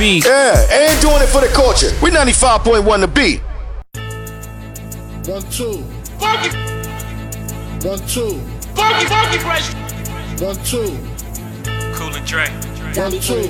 beat. Yeah, and doing it for the culture. We 95.1 The Beat. 1, 2. Funky, 1, 2. funky fresh. 1, 2. Cool and Dre. 1, 2.